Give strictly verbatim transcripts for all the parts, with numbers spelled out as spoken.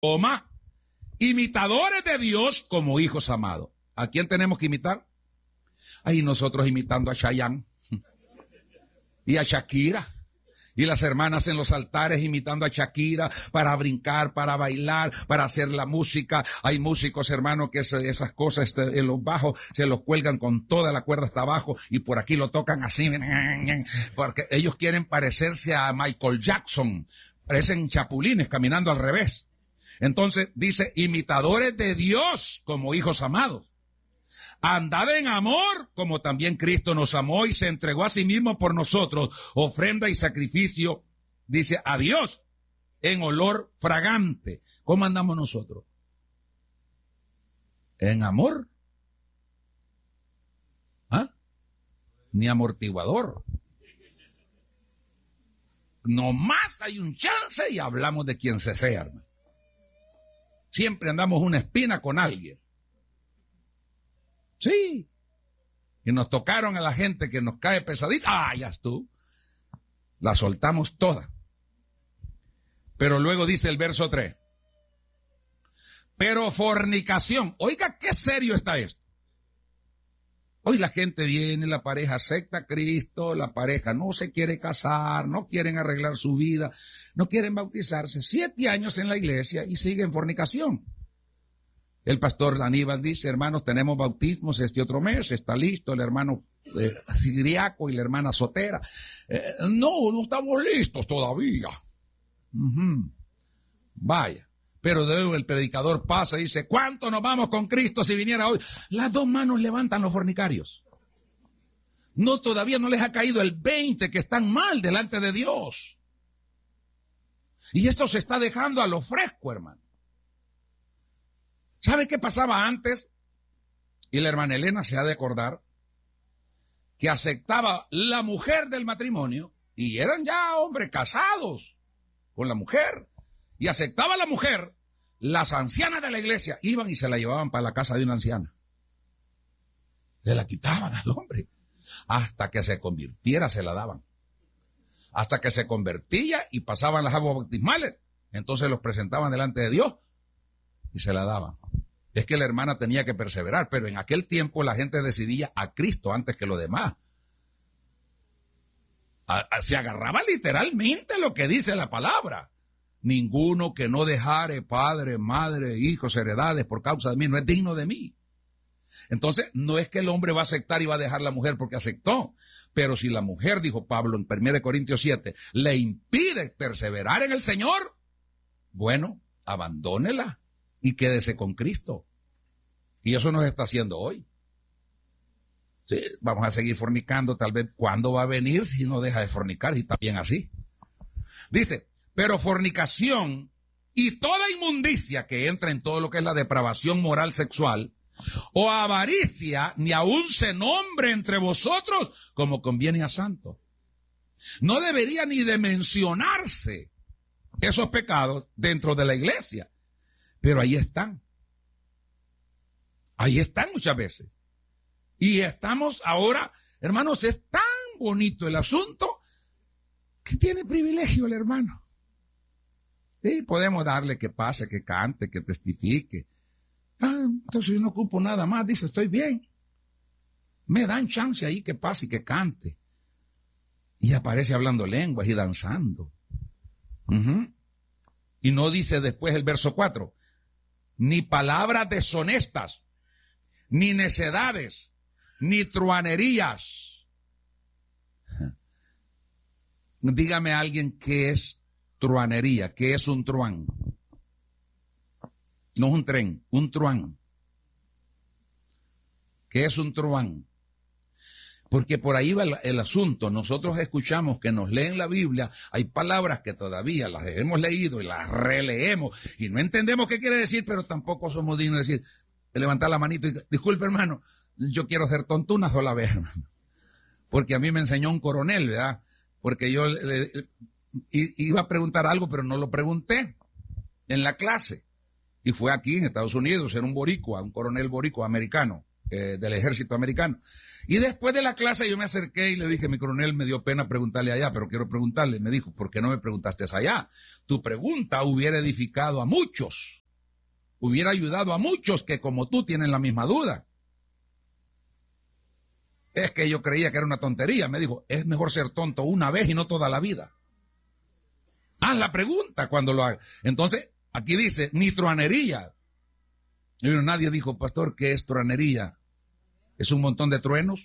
Toma, imitadores de Dios como hijos amados. ¿A quién tenemos que imitar? Ahí nosotros imitando a Chayanne y a Shakira. Y las hermanas en los altares imitando a Shakira para brincar, para bailar, para hacer la música. Hay músicos, hermanos, que esas cosas este, en los bajos se los cuelgan con toda la cuerda hasta abajo y por aquí lo tocan así, porque ellos quieren parecerse a Michael Jackson. Parecen chapulines caminando al revés. Entonces dice, imitadores de Dios como hijos amados. Andad en amor, como también Cristo nos amó y se entregó a sí mismo por nosotros, ofrenda y sacrificio, dice, a Dios, en olor fragante. ¿Cómo andamos nosotros? En amor. ¿Ah? Ni amortiguador. Nomás hay un chance y hablamos de quien se sea, hermano. Siempre andamos una espina con alguien. Sí. Y nos tocaron a la gente que nos cae pesadita. Ah, ya tú. La soltamos toda. Pero luego dice el verso tres. Pero fornicación. Oiga, qué serio está esto. Hoy la gente viene, la pareja acepta a Cristo, la pareja no se quiere casar, no quieren arreglar su vida, no quieren bautizarse. Siete años en la iglesia y sigue en fornicación. El pastor Aníbal dice, hermanos, tenemos bautismos este otro mes, está listo el hermano eh, Ciriaco y la hermana Sotera. Eh, no, no estamos listos todavía. Uh-huh. Vaya. Pero luego el predicador pasa y dice, ¿cuánto nos vamos con Cristo si viniera hoy? Las dos manos levantan los fornicarios. No, todavía no les ha caído el veinte que están mal delante de Dios. Y esto se está dejando a lo fresco, hermano. ¿Sabe qué pasaba antes? Y la hermana Elena se ha de acordar que aceptaba la mujer del matrimonio y eran ya hombres casados con la mujer y aceptaba la mujer, las ancianas de la iglesia iban y se la llevaban para la casa de una anciana. Le la quitaban al hombre. Hasta que se convirtiera se la daban. Hasta que se convertía y pasaban las aguas bautismales. Entonces los presentaban delante de Dios y se la daban. Es que la hermana tenía que perseverar, pero en aquel tiempo la gente decidía a Cristo antes que lo demás. A, a, se agarraba literalmente lo que dice la palabra. Ninguno que no dejare padre, madre, hijos, heredades por causa de mí, no es digno de mí. Entonces, no es que el hombre va a aceptar y va a dejar la mujer porque aceptó. Pero si la mujer, dijo Pablo en primera Corintios siete, le impide perseverar en el Señor, bueno, abandónela y quédese con Cristo. Y eso nos está haciendo hoy. Sí, vamos a seguir fornicando, tal vez. ¿Cuándo va a venir si no deja de fornicar? Y está bien así. Dice, pero fornicación y toda inmundicia que entra en todo lo que es la depravación moral sexual, o avaricia, ni aun se nombre entre vosotros como conviene a santos. No debería ni de mencionarse esos pecados dentro de la iglesia. Pero ahí están. Ahí están muchas veces. Y estamos ahora, hermanos, es tan bonito el asunto que tiene privilegio el hermano. Sí, podemos darle que pase, que cante, que testifique. Ah, entonces yo no ocupo nada más, dice, estoy bien. Me dan chance ahí que pase y que cante. Y aparece hablando lenguas y danzando. Uh-huh. Y no dice después el verso cuatro. Ni palabras deshonestas, ni necedades, ni truanerías. Dígame a alguien qué es truanería, qué es un truán. No es un tren, un truán. ¿Qué es un truán? Porque por ahí va el, el asunto. Nosotros escuchamos que nos leen la Biblia. Hay palabras que todavía las hemos leído y las releemos y no entendemos qué quiere decir, pero tampoco somos dignos de decir, de levantar la manito y disculpe, hermano, yo quiero ser tonto una sola vez, hermano. Porque a mí me enseñó un coronel, ¿verdad? Porque yo le, le, iba a preguntar algo, pero no lo pregunté en la clase. Y fue aquí en Estados Unidos, era un boricua, un coronel boricua americano. eh, del ejército americano. Y después de la clase yo me acerqué y le dije, mi coronel, me dio pena preguntarle allá, pero quiero preguntarle. Me dijo, ¿por qué no me preguntaste allá? Tu pregunta hubiera edificado a muchos, hubiera ayudado a muchos que como tú tienen la misma duda. Es que yo creía que era una tontería. Me dijo, es mejor ser tonto una vez y no toda la vida. Haz la pregunta cuando lo hagas. Entonces, aquí dice, ni truanería. Y nadie dijo, pastor, ¿qué es truanería? ¿Es un montón de truenos?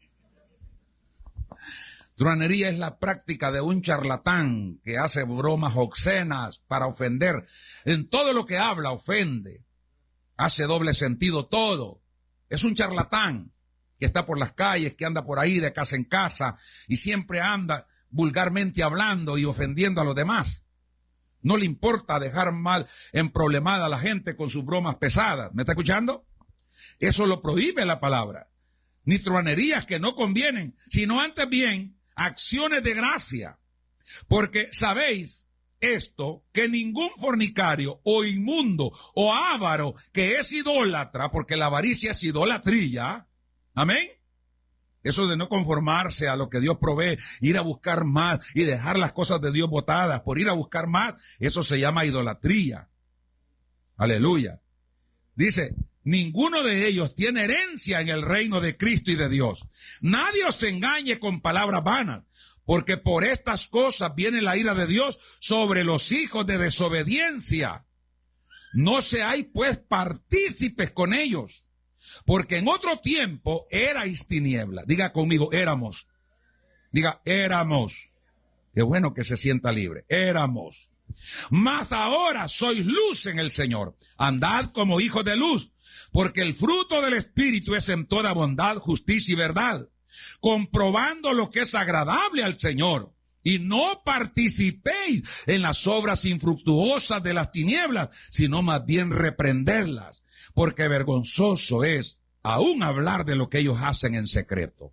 Truanería es la práctica de un charlatán que hace bromas obscenas para ofender. En todo lo que habla ofende. Hace doble sentido todo. Es un charlatán que está por las calles, que anda por ahí de casa en casa y siempre anda vulgarmente hablando y ofendiendo a los demás. No le importa dejar mal emproblemada a la gente con sus bromas pesadas. ¿Me está escuchando? Eso lo prohíbe la palabra. Ni truanerías que no convienen, sino antes bien acciones de gracia. Porque sabéis esto, que ningún fornicario o inmundo o avaro que es idólatra, porque la avaricia es idolatría, amén. Eso de no conformarse a lo que Dios provee, ir a buscar más y dejar las cosas de Dios botadas por ir a buscar más, eso se llama idolatría. Aleluya. Dice, ninguno de ellos tiene herencia en el reino de Cristo y de Dios. Nadie os engañe con palabras vanas, porque por estas cosas viene la ira de Dios sobre los hijos de desobediencia. No seáis pues partícipes con ellos, porque en otro tiempo erais tiniebla. Diga conmigo, éramos. Diga, éramos. Qué bueno que se sienta libre. Éramos. Mas ahora sois luz en el Señor. Andad como hijos de luz, porque el fruto del Espíritu es en toda bondad, justicia y verdad, comprobando lo que es agradable al Señor. Y no participéis en las obras infructuosas de las tinieblas, sino más bien reprenderlas, porque vergonzoso es aún hablar de lo que ellos hacen en secreto.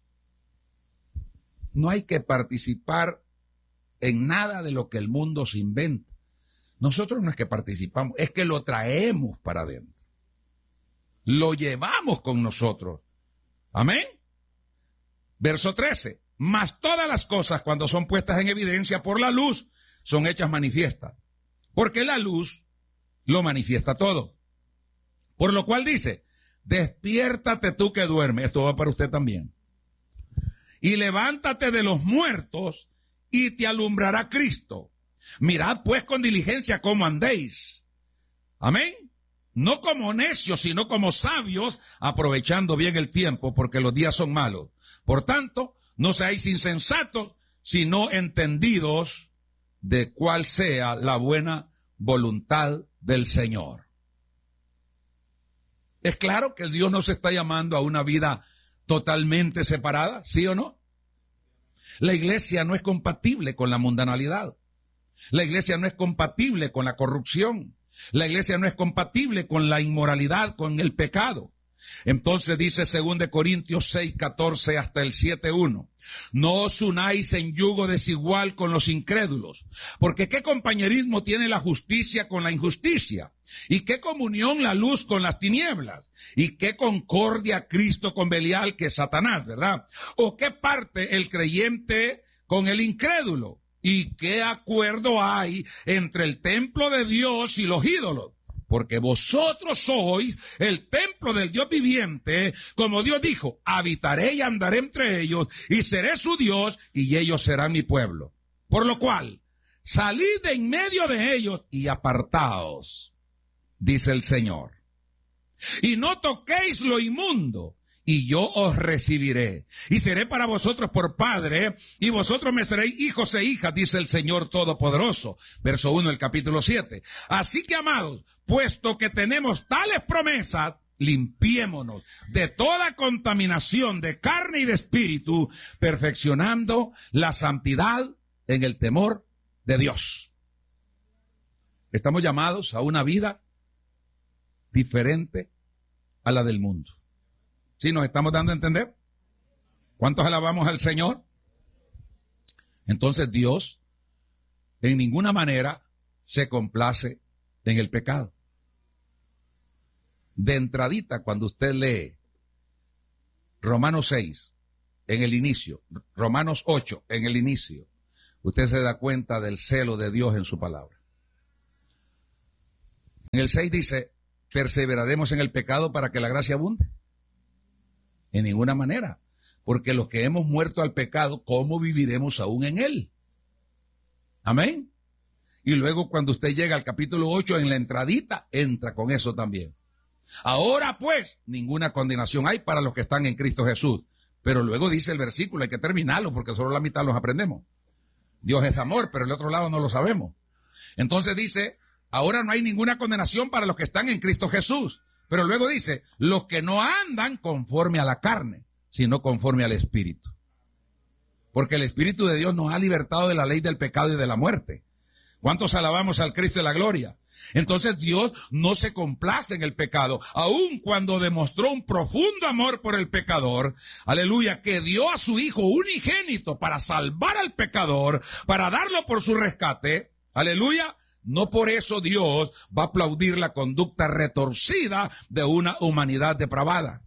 No hay que participar en nada de lo que el mundo se inventa. Nosotros no es que participamos, es que lo traemos para adentro. Lo llevamos con nosotros. Amén. Verso trece. Mas todas las cosas, cuando son puestas en evidencia por la luz, son hechas manifiestas. Porque la luz lo manifiesta todo. Por lo cual dice, despiértate tú que duermes. Esto va para usted también. Y levántate de los muertos y te alumbrará Cristo. Mirad pues con diligencia cómo andéis. Amén. No como necios, sino como sabios, aprovechando bien el tiempo, porque los días son malos. Por tanto, no seáis insensatos, sino entendidos de cuál sea la buena voluntad del Señor. Es claro que Dios nos está llamando a una vida totalmente separada, ¿sí o no? La iglesia no es compatible con la mundanalidad. La iglesia no es compatible con la corrupción. La iglesia no es compatible con la inmoralidad, con el pecado. Entonces dice según de Corintios seis, catorce hasta el siete, uno. No os unáis en yugo desigual con los incrédulos, porque qué compañerismo tiene la justicia con la injusticia, y qué comunión la luz con las tinieblas, y qué concordia Cristo con Belial, que es Satanás, ¿verdad? O qué parte el creyente con el incrédulo, y qué acuerdo hay entre el templo de Dios y los ídolos. Porque vosotros sois el templo del Dios viviente, como Dios dijo, habitaré y andaré entre ellos, y seré su Dios, y ellos serán mi pueblo. Por lo cual, salid de en medio de ellos y apartaos, dice el Señor. Y no toquéis lo inmundo, y yo os recibiré, y seré para vosotros por padre, y vosotros me seréis hijos e hijas, dice el Señor Todopoderoso. Verso uno del capítulo siete. Así que, amados, puesto que tenemos tales promesas, limpiémonos de toda contaminación de carne y de espíritu, perfeccionando la santidad en el temor de Dios. Estamos llamados a una vida diferente a la del mundo. ¿Sí nos estamos dando a entender? ¿Cuántos alabamos al Señor? Entonces Dios en ninguna manera se complace en el pecado. De entradita, cuando usted lee Romanos seis, en el inicio, Romanos ocho, en el inicio, usted se da cuenta del celo de Dios en su palabra. En el seis dice, ¿perseveraremos en el pecado para que la gracia abunde? En ninguna manera, porque los que hemos muerto al pecado, ¿cómo viviremos aún en él? Amén. Y luego cuando usted llega al capítulo ocho, en la entradita, entra con eso también. Ahora pues, ninguna condenación hay para los que están en Cristo Jesús. Pero luego dice el versículo, hay que terminarlo porque solo la mitad los aprendemos. Dios es amor, pero el otro lado no lo sabemos. Entonces dice, ahora no hay ninguna condenación para los que están en Cristo Jesús. Pero luego dice, los que no andan conforme a la carne, sino conforme al Espíritu. Porque el Espíritu de Dios nos ha libertado de la ley del pecado y de la muerte. ¿Cuántos alabamos al Cristo de la gloria? Entonces Dios no se complace en el pecado, aun cuando demostró un profundo amor por el pecador, aleluya, que dio a su Hijo unigénito para salvar al pecador, para darlo por su rescate, aleluya. No por eso Dios va a aplaudir la conducta retorcida de una humanidad depravada.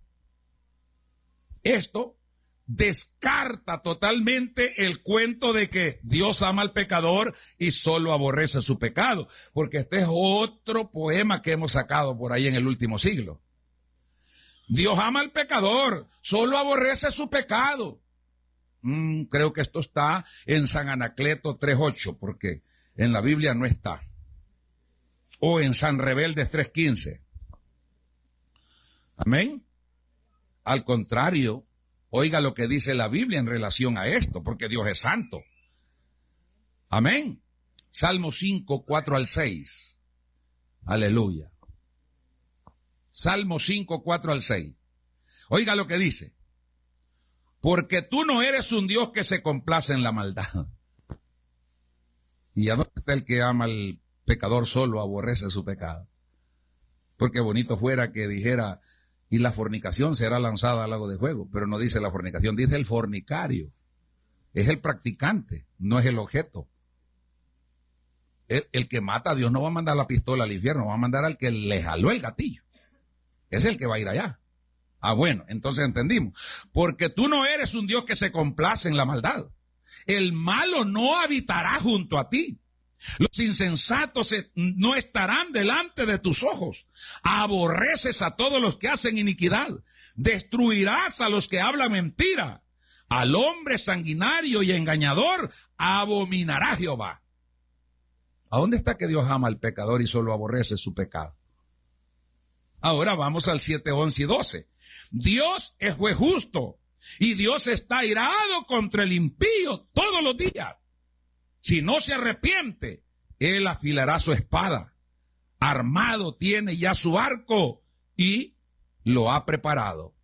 Esto descarta totalmente el cuento de que Dios ama al pecador y solo aborrece su pecado, porque este es otro poema que hemos sacado por ahí en el último siglo. Dios ama al pecador, solo aborrece su pecado. Mm, creo que esto está en San Anacleto tres ocho, porque en la Biblia no está. O en San Rebeldes tres quince. Amén. Al contrario, oiga lo que dice la Biblia en relación a esto, porque Dios es santo. Amén. Salmo cinco, cuatro al seis. Aleluya. Salmo cinco, cuatro al seis. Oiga lo que dice. Porque tú no eres un Dios que se complace en la maldad. Y ya no está el que ama al pecador solo, aborrece su pecado. Porque bonito fuera que dijera, y la fornicación será lanzada al lago de fuego. Pero no dice la fornicación, dice el fornicario. Es el practicante, no es el objeto. El, el que mata a Dios no va a mandar la pistola al infierno, va a mandar al que le jaló el gatillo. Es el que va a ir allá. Ah, bueno, entonces entendimos. Porque tú no eres un Dios que se complace en la maldad. El malo no habitará junto a ti. Los insensatos no estarán delante de tus ojos. Aborreces a todos los que hacen iniquidad. Destruirás a los que hablan mentira. Al hombre sanguinario y engañador abominará Jehová. ¿A dónde está que Dios ama al pecador y solo aborrece su pecado? Ahora vamos al siete, once y doce. Dios es juez justo y Dios está airado contra el impío todos los días. Si no se arrepiente, él afilará su espada. Armado tiene ya su arco y lo ha preparado.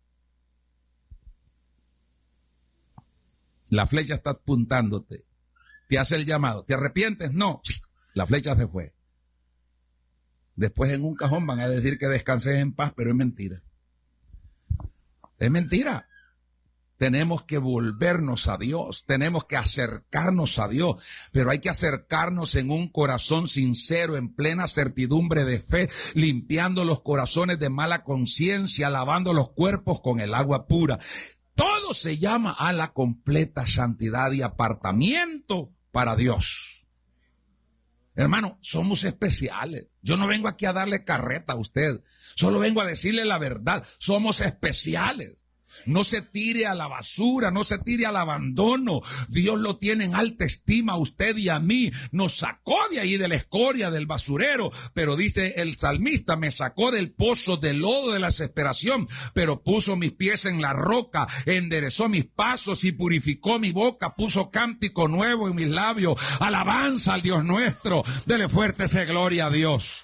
La flecha está apuntándote. Te hace el llamado. ¿Te arrepientes? No. La flecha se fue. Después en un cajón van a decir que descanses en paz, pero es mentira. Es mentira. Tenemos que volvernos a Dios, tenemos que acercarnos a Dios, pero hay que acercarnos en un corazón sincero, en plena certidumbre de fe, limpiando los corazones de mala conciencia, lavando los cuerpos con el agua pura. Todo se llama a la completa santidad y apartamiento para Dios. Hermano, somos especiales. Yo no vengo aquí a darle carreta a usted, solo vengo a decirle la verdad. Somos especiales. No se tire a la basura, no se tire al abandono. Dios lo tiene en alta estima a usted y a mí. Nos sacó de ahí de la escoria, del basurero. Pero dice el salmista, me sacó del pozo del lodo de la desesperación, pero puso mis pies en la roca, enderezó mis pasos y purificó mi boca, puso cántico nuevo en mis labios. Alabanza al Dios nuestro. Dele fuerte esa gloria a Dios.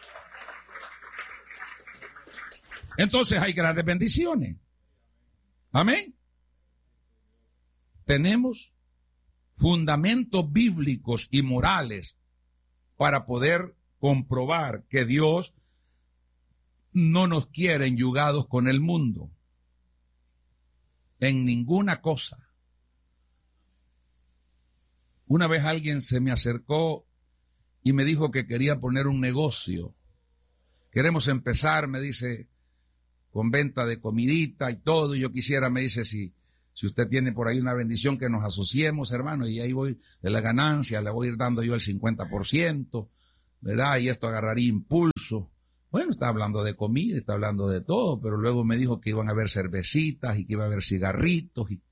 Entonces hay grandes bendiciones. Amén. Tenemos fundamentos bíblicos y morales para poder comprobar que Dios no nos quiere enyugados con el mundo. En ninguna cosa. Una vez alguien se me acercó y me dijo que quería poner un negocio. Queremos empezar, me dice, con venta de comidita y todo. Y yo quisiera, me dice, si, si usted tiene por ahí una bendición, que nos asociemos, hermano, y ahí voy, de la ganancia, le voy a ir dando yo el cincuenta por ciento, ¿verdad? Y esto agarraría impulso. Bueno, está hablando de comida, está hablando de todo, pero luego me dijo que iban a haber cervecitas y que iba a haber cigarritos. Y...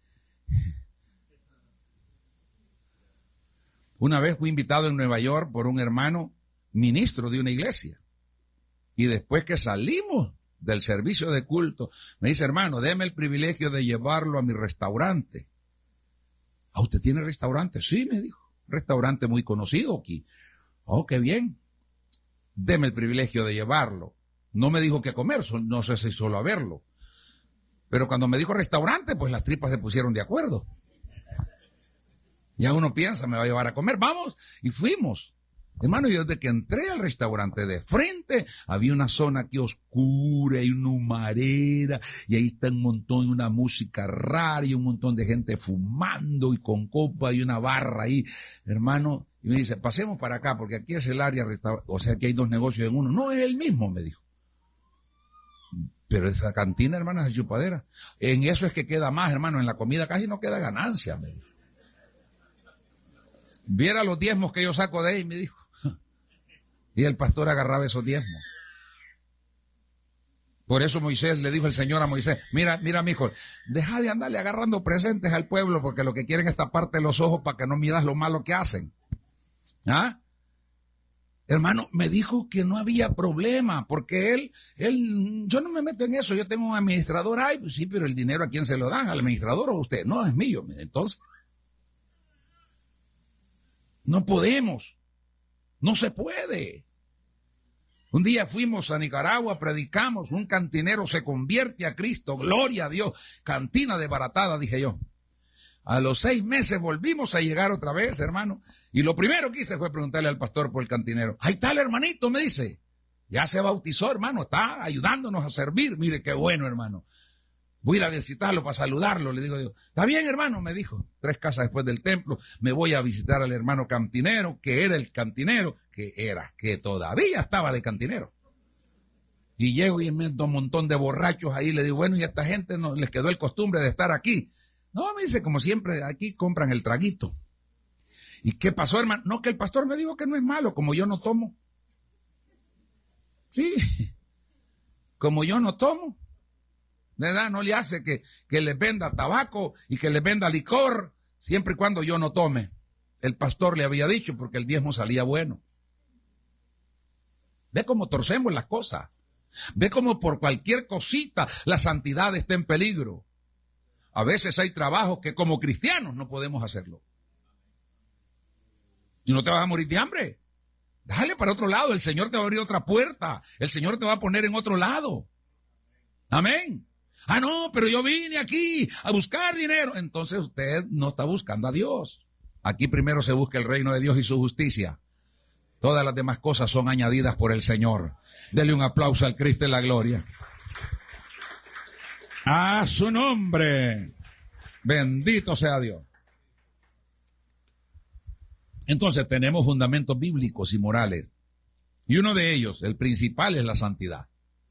Una vez fui invitado en Nueva York por un hermano ministro de una iglesia. Y después que salimos del servicio de culto, me dice, hermano, déme el privilegio de llevarlo a mi restaurante. ¿Ah, usted tiene restaurante? Sí, me dijo. Restaurante muy conocido aquí. Oh, qué bien. Deme el privilegio de llevarlo. No me dijo qué comer, no sé si solo a verlo. Pero cuando me dijo restaurante, pues las tripas se pusieron de acuerdo. Ya uno piensa, me va a llevar a comer. Vamos, y fuimos. Hermano, yo desde que entré al restaurante, de frente había una zona aquí oscura y una humareda, y ahí está un montón, una música rara y un montón de gente fumando y con copa y una barra ahí, hermano. Y me dice, pasemos para acá porque aquí es el área, o sea, que hay dos negocios en uno. No, es el mismo, me dijo. Pero esa cantina, hermano, es chupadera. En eso es que queda más, hermano, en la comida casi no queda ganancia, me dijo. Viera los diezmos que yo saco de ahí, me dijo. Y el pastor agarraba esos diezmos. Por eso Moisés le dijo el Señor a Moisés, mira, mira, mijo, deja de andarle agarrando presentes al pueblo porque lo que quieren es taparte los ojos para que no miras lo malo que hacen. ¿Ah? Hermano, me dijo que no había problema porque él, él, yo no me meto en eso, yo tengo un administrador, ay, pues sí, pero el dinero ¿a quién se lo dan? ¿Al administrador o a usted? No, es mío. Entonces, no podemos. No se puede. Un día fuimos a Nicaragua, predicamos, un cantinero se convierte a Cristo, gloria a Dios, cantina desbaratada, dije yo. A los seis meses volvimos a llegar otra vez, hermano, y lo primero que hice fue preguntarle al pastor por el cantinero. Ahí está el hermanito, me dice. Ya se bautizó, hermano, está ayudándonos a servir. Mire qué bueno, hermano. Voy a ir a visitarlo para saludarlo, le digo yo. Está bien, hermano, me dijo. Tres casas después del templo, me voy a visitar al hermano cantinero, que era el cantinero, que era, que todavía estaba de cantinero. Y llego y me meto un montón de borrachos ahí, le digo, bueno, y a esta gente no les quedó el costumbre de estar aquí. No, me dice, como siempre, aquí compran el traguito. ¿Y qué pasó, hermano? No, que el pastor me dijo que no es malo, como yo no tomo. Sí, como yo no tomo. ¿Verdad? No le hace que, que les venda tabaco y que les venda licor, siempre y cuando yo no tome. El pastor le había dicho porque el diezmo salía bueno. Ve cómo torcemos las cosas. Ve cómo por cualquier cosita la santidad está en peligro. A veces hay trabajos que como cristianos no podemos hacerlo. Y no te vas a morir de hambre. Dale para otro lado, el Señor te va a abrir otra puerta. El Señor te va a poner en otro lado. Amén. Ah, no, pero yo vine aquí a buscar dinero. Entonces usted no está buscando a Dios. Aquí primero se busca el reino de Dios y su justicia. Todas las demás cosas son añadidas por el Señor. Dele un aplauso al Cristo en la gloria. A su nombre. Bendito sea Dios. Entonces tenemos fundamentos bíblicos y morales. Y uno de ellos, el principal, es la santidad.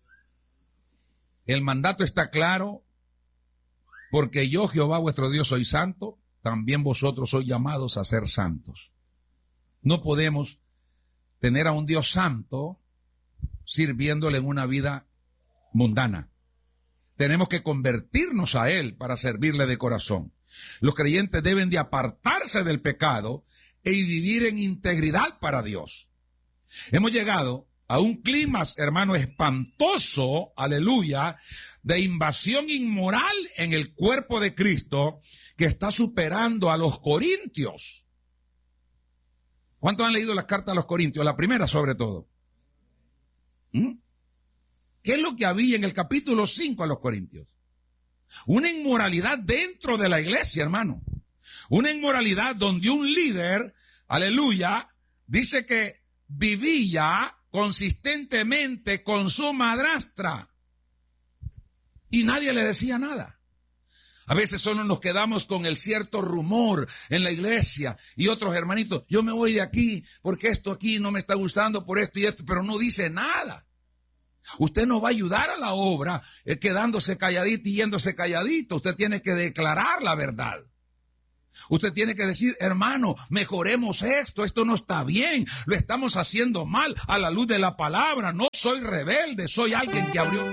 El mandato está claro, porque yo, Jehová vuestro Dios, soy santo, también vosotros sois llamados a ser santos. No podemos tener a un Dios santo sirviéndole en una vida mundana. Tenemos que convertirnos a Él para servirle de corazón. Los creyentes deben de apartarse del pecado e vivir en integridad para Dios. Hemos llegado a un clima, hermano, espantoso, aleluya, de invasión inmoral en el cuerpo de Cristo que está superando a los corintios. ¿Cuántos han leído las cartas a los corintios? La primera sobre todo. ¿Mm? ¿Qué es lo que había en el capítulo cinco a los corintios? Una inmoralidad dentro de la iglesia, hermano. Una inmoralidad donde un líder, aleluya, dice que vivía consistentemente con su madrastra y nadie le decía nada. A veces solo nos quedamos con el cierto rumor en la iglesia y otros hermanitos, yo me voy de aquí porque esto aquí no me está gustando por esto y esto, pero no dice nada. Usted no va a ayudar a la obra eh, quedándose calladito y yéndose calladito. Usted tiene que declarar la verdad. Usted tiene que decir, hermano, mejoremos esto, esto no está bien, lo estamos haciendo mal a la luz de la palabra. No soy rebelde, soy alguien que abrió.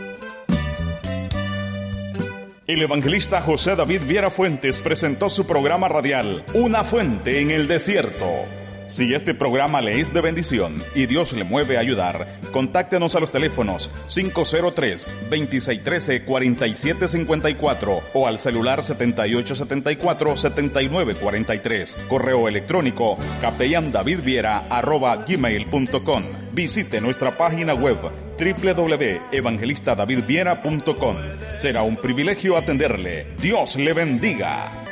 El evangelista José David Viera Fuentes presentó su programa radial, Una Fuente en el Desierto. Si este programa le es de bendición y Dios le mueve a ayudar, contáctenos a los teléfonos cinco cero tres, dos seis uno tres, cuatro siete cinco cuatro o al celular siete ocho siete cuatro, siete nueve cuatro tres, correo electrónico capellandavidviera arroba gmail punto com. Visite nuestra página web doble u doble u doble u punto evangelista david viera punto com. Será un privilegio atenderle. Dios le bendiga.